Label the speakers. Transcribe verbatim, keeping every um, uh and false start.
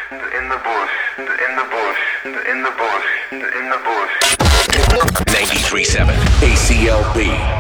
Speaker 1: in the bush, in the bush, in the bush, in the bush.
Speaker 2: ninety-three point seven A C L B.